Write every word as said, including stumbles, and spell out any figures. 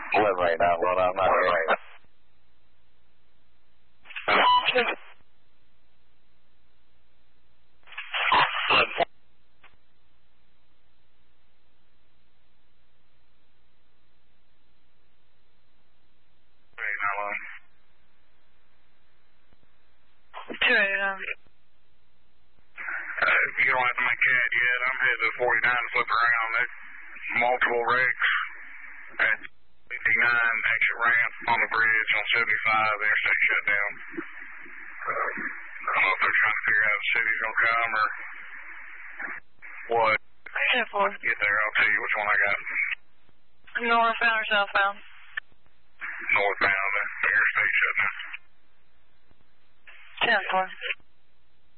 eleven right now, well, I'm not here right now. two eighty-nine. Uh, if you don't have to make cat yet, I'm headed to forty-nine to flip around. There's multiple wrecks at fifty-nine exit ramp on the bridge on seventy-five. The interstate shut down. Uh, I don't know if they're trying to figure out if the city's going to come or what. ten four. Get there, I'll tell you which one I got. Northbound or southbound? Northbound, the interstate shut down. ten four.